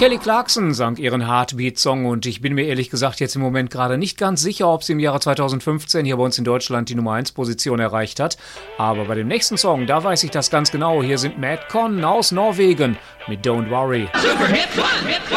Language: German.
Kelly Clarkson sang ihren Heartbeat-Song und ich bin mir ehrlich gesagt jetzt im Moment gerade nicht ganz sicher, ob sie im Jahre 2015 hier bei uns in Deutschland die Nummer 1 Position erreicht hat. Aber bei dem nächsten Song, da weiß ich das ganz genau. Hier sind Madcon aus Norwegen mit Don't Worry.